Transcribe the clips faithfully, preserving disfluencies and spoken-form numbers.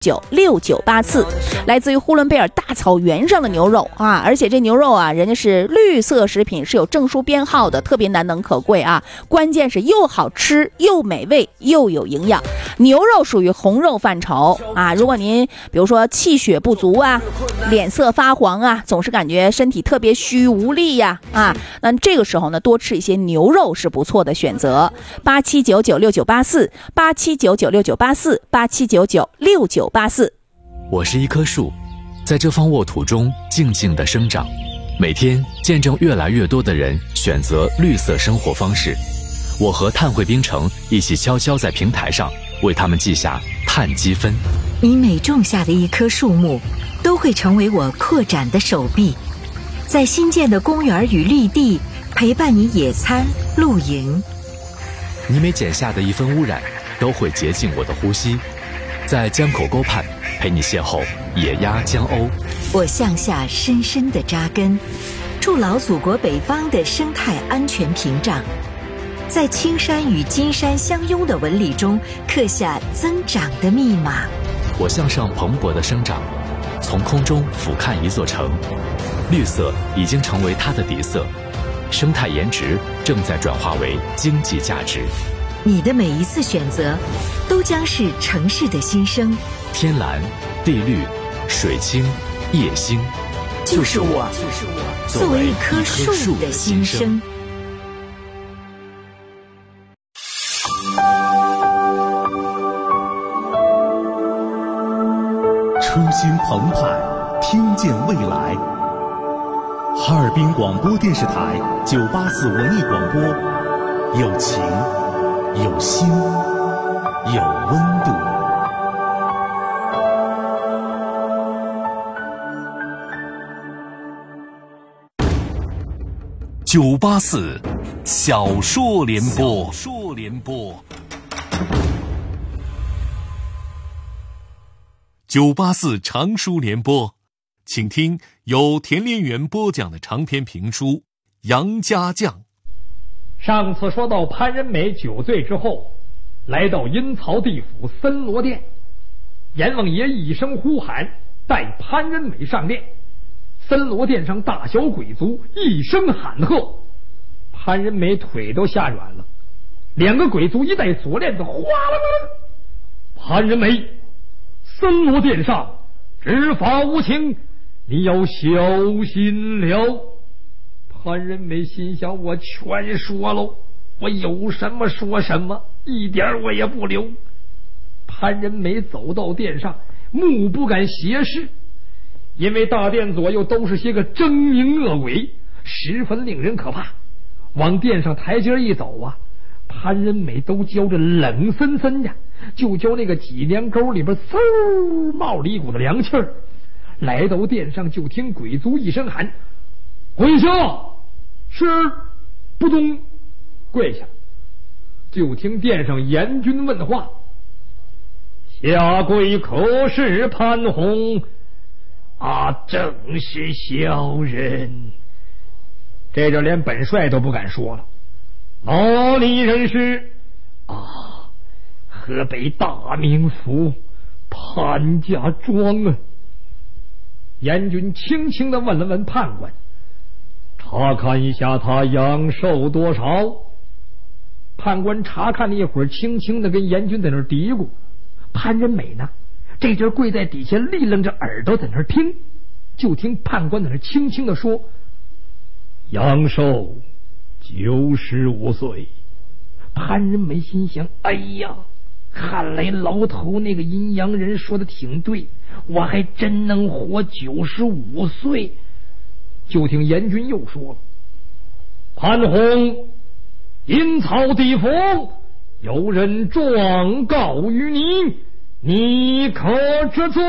九六九八四，来自于呼伦贝尔大草原上的牛肉啊，而且这牛肉啊，人家是绿色食品，是有证书编号的，特别难能可贵啊。关键是又好吃又美味又有营养。牛肉属于红肉范畴啊，如果您比如说气血不足啊，脸色发黄啊，总是感觉身体特别虚无力呀 啊, 啊，那这个时候呢，多吃一些牛肉是不错的选择。八七九九六九八四，八七九九六九八四，八七九九六九八四。 我是一棵树，在这方沃土中静静地生长，每天见证越来越多的人选择绿色生活方式。我和碳汇冰城一起悄悄在平台上为他们记下碳积分。 你每种下的一棵树木，都会成为我扩展的手臂，在新建的公园与绿地陪伴你野餐露营。 你每剪下的一分污染，都会洁净我的呼吸，在江口沟畔陪你邂逅野鸭江鸥。 我向下深深地扎根，筑牢祖国北方的生态安全屏障，在青山与金山相拥的纹理中刻下增长的密码。 我向上蓬勃地生长，从空中俯瞰一座城，绿色已经成为它的底色，生态颜值正在转化为经济价值。 你的每一次选择，都将是城市的新生。 天蓝、地绿、水清、夜星， 就是我，就是我，作为一棵树的新生。 初心澎湃，听见未来。哈尔滨广播电视台九八四文艺广播，有情，有心，有温度。 九八四小说联播，小说联播。九八四长书联播，请听由田连元播讲的长篇评书《杨家将》。 上次说到潘仁美酒醉之后，来到阴曹地府森罗殿，阎王爷一声呼喊，带潘仁美上殿。森罗殿上大小鬼卒一声喊喝，潘仁美腿都吓软了。两个鬼卒一带锁链子，哗啦啦，潘仁美，森罗殿上执法无情，你要小心了。潘仁美心想，我全说喽，我有什么说什么，一点我也不留。潘仁美走到殿上，目不敢斜视，因为大殿左右都是些个狰狞恶鬼，十分令人可怕。往殿上台阶一走啊，潘仁美都觉着冷森森呀，就觉那个脊梁沟里边嗖冒了一股子凉气儿。来到殿上，就听鬼卒一声喊：“跪下！”是，扑通，跪下。就听殿上阎君问话：“下跪可是潘洪？”“啊，正是小人。”这就连本帅都不敢说了。“哪里人士？”“啊，河北大名府潘家庄啊。”阎君轻轻地问了问判官：“查看一下他阳寿多少？”判官查看了一会儿，轻轻地跟阎君在那儿嘀咕。潘仁美呢，这阵跪在底下立楞着耳朵在那儿听，就听判官在那儿轻轻地说：“阳寿九十五岁。”潘仁美心想：哎呀，看来老头那个阴阳人说的挺对，我还真能活九十五岁。就听阎君又说了：“潘洪，阴曹地府有人状告于你，你可知罪？”“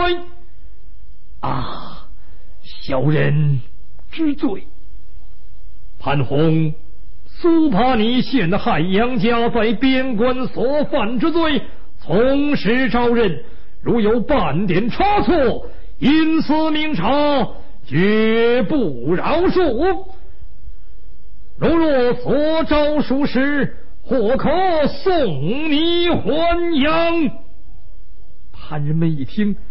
啊，小人知罪。”“潘洪，苏帕尼陷害杨家，在边关所犯之罪，从实招认，如有半点差错，因此明察，绝不饶恕。如若所招属实，或可送你还阳。” 汉人们一听，